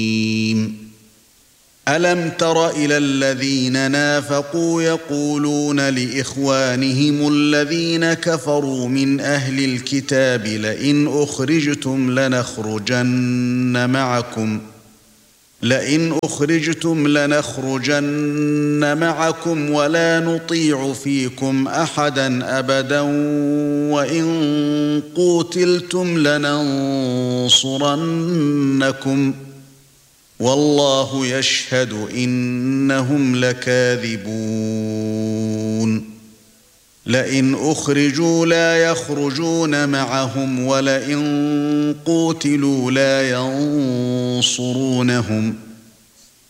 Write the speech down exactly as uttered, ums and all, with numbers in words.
أَلَمْ تَرَ إِلَى الَّذِينَ نَافَقُوا يَقُولُونَ لِإِخْوَانِهِمُ الَّذِينَ كَفَرُوا مِنْ أَهْلِ الْكِتَابِ لَئِنْ أُخْرِجْتُمْ لَنَخْرُجَنَّ مَعَكُمْ لئن أخرجتم لنخرجن معكم ولا نطيع فيكم أحدا أبدا وإن قوتلتم لننصرنكم والله يشهد إنهم لكاذبون لئن أخرجوا لا يخرجون معهم ولئن قوتلوا لا ينصرونهم